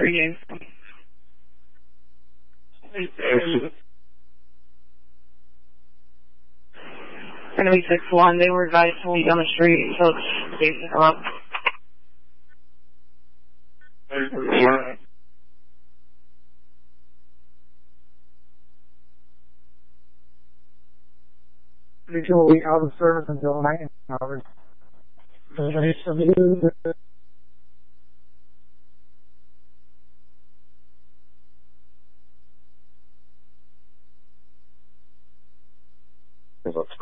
3 games. Gonna be 6-1. They were guys pulling down the street, so it's chasing them up. Rachel will be out of service until 9 hours. Let's